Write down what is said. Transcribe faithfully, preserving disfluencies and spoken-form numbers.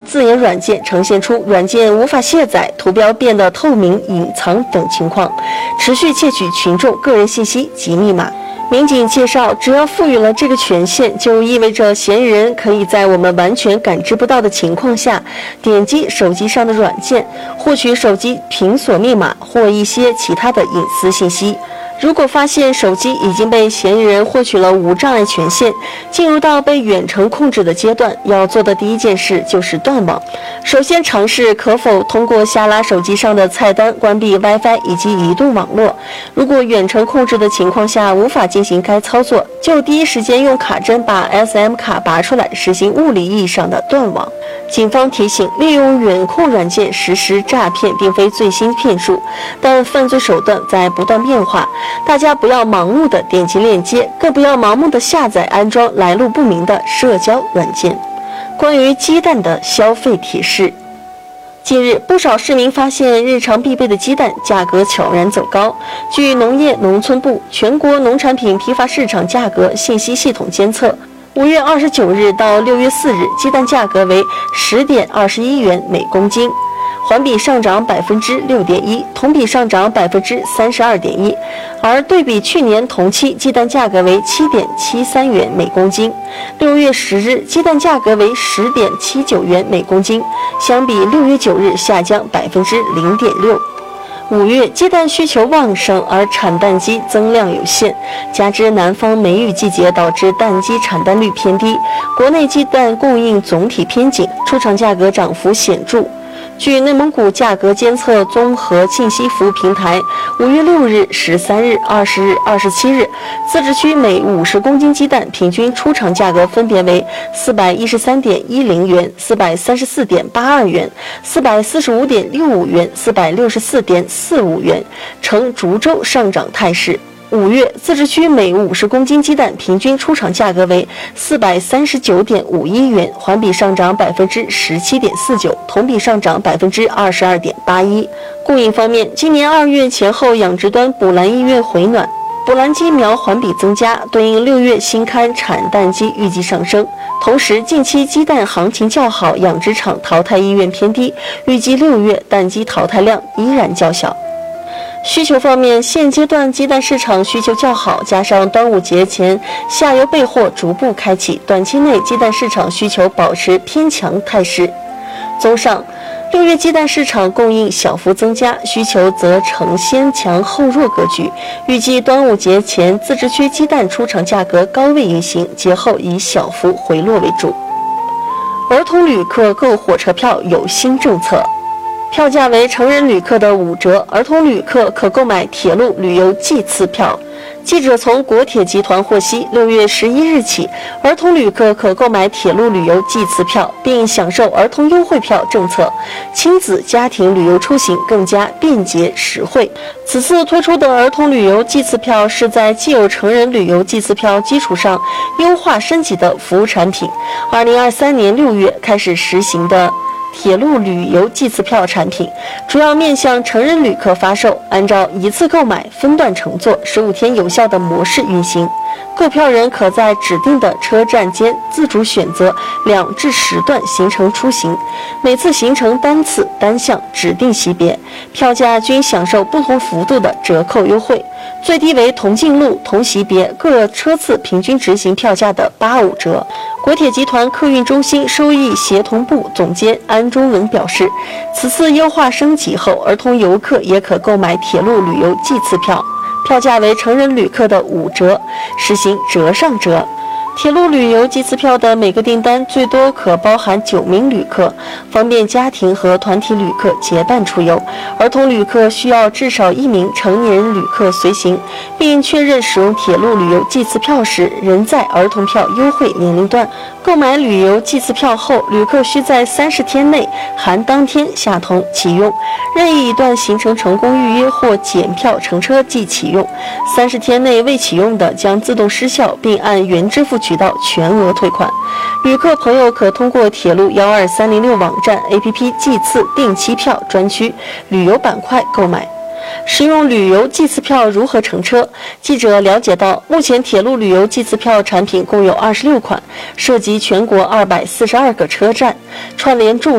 自研软件呈现出软件无法卸载、图标变得透明、隐藏等情况，持续窃取群众个人信息及密码。民警介绍，只要赋予了这个权限，就意味着嫌疑人可以在我们完全感知不到的情况下，点击手机上的软件，获取手机屏锁密码或一些其他的隐私信息。如果发现手机已经被嫌疑人获取了无障碍权限，进入到被远程控制的阶段，要做的第一件事就是断网。首先尝试可否通过下拉手机上的菜单关闭 WiFi 以及移动网络。如果远程控制的情况下无法进行该操作，就第一时间用卡针把 S M 卡拔出来，实行物理意义上的断网。警方提醒，利用远控软件实施诈骗并非最新骗术，但犯罪手段在不断变化。大家不要盲目的点击链接，更不要盲目的下载安装来路不明的社交软件。关于鸡蛋的消费提示，近日不少市民发现日常必备的鸡蛋价格悄然走高。据农业农村部全国农产品批发市场价格信息系统监测，五月二十九日到六月四日，鸡蛋价格为十点二十一元每公斤，环比上涨百分之六点一，同比上涨百分之三十二点一，而对比去年同期，鸡蛋价格为七点七三元每公斤。六月十日，鸡蛋价格为十点七九元每公斤，相比六月九日下降百分之零点六。五月鸡蛋需求旺盛，而产蛋鸡增量有限，加之南方梅雨季节导致蛋鸡产蛋率偏低，国内鸡蛋供应总体偏紧，出厂价格涨幅显著。据内蒙古价格监测综合信息服务平台，五月六日、十三日、二十日、二十七日，自治区每五十公斤鸡蛋平均出厂价格分别为四百一十三点一零元、四百三十四点八二元、四百四十五点六五元、四百六十四点四五元，呈逐周上涨态势。五月，自治区每五十公斤鸡蛋平均出厂价格为四百三十九点五一元，环比上涨百分之十七点四九，同比上涨百分之二十二点八一。供应方面，今年二月前后养殖端补栏意愿回暖，补栏鸡苗环比增加，对应六月新刊产蛋鸡预计上升。同时，近期鸡蛋行情较好，养殖场淘汰意愿偏低，预计六月蛋鸡淘汰量依然较小。需求方面，现阶段鸡蛋市场需求较好，加上端午节前下游备货逐步开启，短期内鸡蛋市场需求保持偏强态势。综上，六月鸡蛋市场供应小幅增加，需求则呈先强后弱格局。预计端午节前自治区鸡蛋出厂价格高位运行，节后以小幅回落为主。儿童旅客购火车票有新政策。票价为成人旅客的五折，儿童旅客可购买铁路旅游季次票。记者从国铁集团获悉，六月十一日起，儿童旅客可购买铁路旅游季次票，并享受儿童优惠票政策，亲子家庭旅游出行更加便捷实惠。此次推出的儿童旅游季次票是在既有成人旅游季次票基础上优化升级的服务产品。二零二三年六月开始实行的铁路旅游季次票产品主要面向成人旅客发售，按照一次购买、分段乘坐、十五天有效的模式运行。购票人可在指定的车站间自主选择两至十段行程出行，每次行程单次单项指定级别，票价均享受不同幅度的折扣优惠，最低为同进路、同级别各车次平均执行票价的八五折。国铁集团客运中心收益协同部总监安中文表示，此次优化升级后，儿童游客也可购买铁路旅游季次票，票价为成人旅客的五折，实行折上折。铁路旅游季次票的每个订单最多可包含九名旅客，方便家庭和团体旅客结伴出游。儿童旅客需要至少一名成年人旅客随行，并确认使用铁路旅游季次票时仍在儿童票优惠年龄段。购买旅游季次票后，旅客需在三十天内含当天下同启用，任意一段行程成功预约或检票乘车即启用。三十天内未启用的将自动失效，并按原支付渠道全额退款。旅客朋友可通过铁路幺二三零六网站 A P P 季次定期票专区旅游板块购买。使用旅游季次票如何乘车？记者了解到，目前铁路旅游季次票产品共有二十六款，涉及全国二百四十二个车站，串联众